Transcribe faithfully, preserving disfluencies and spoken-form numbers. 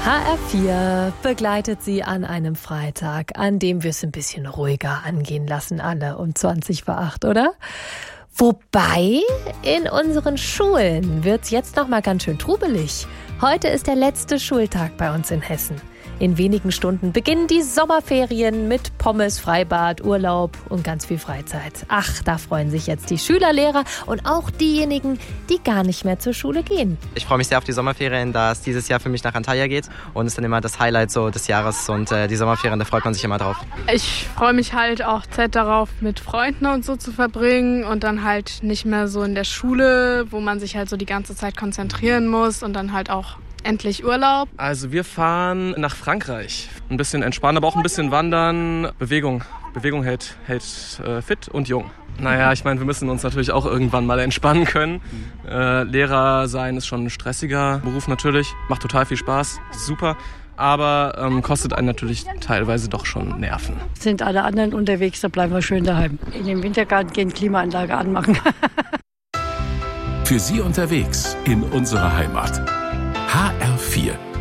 H R vier begleitet Sie an einem Freitag, an dem wir es ein bisschen ruhiger angehen lassen, alle um zwanzig vor acht, oder? Wobei, in unseren Schulen wird's jetzt noch mal ganz schön trubelig. Heute ist der letzte Schultag bei uns in Hessen. In wenigen Stunden beginnen die Sommerferien mit Pommes, Freibad, Urlaub und ganz viel Freizeit. Ach, da freuen sich jetzt die Schüler, Lehrer und auch diejenigen, die gar nicht mehr zur Schule gehen. Ich freue mich sehr auf die Sommerferien, da es dieses Jahr für mich nach Antalya geht und es ist dann immer das Highlight so des Jahres und äh, die Sommerferien, da freut man sich immer drauf. Ich freue mich halt auch Zeit darauf, mit Freunden und so zu verbringen und dann halt nicht mehr so in der Schule, wo man sich halt so die ganze Zeit konzentrieren muss und dann halt auch endlich Urlaub. Also wir fahren nach Frankreich. Ein bisschen entspannen, aber auch ein bisschen wandern. Bewegung. Bewegung hält, hält äh, fit und jung. Naja, ich meine, wir müssen uns natürlich auch irgendwann mal entspannen können. Äh, Lehrer sein ist schon ein stressiger Beruf natürlich. Macht total viel Spaß. Super. Aber ähm, kostet einen natürlich teilweise doch schon Nerven. Sind alle anderen unterwegs, da bleiben wir schön daheim. In den Wintergarten gehen, Klimaanlage anmachen. Für Sie unterwegs in unserer Heimat. H R vier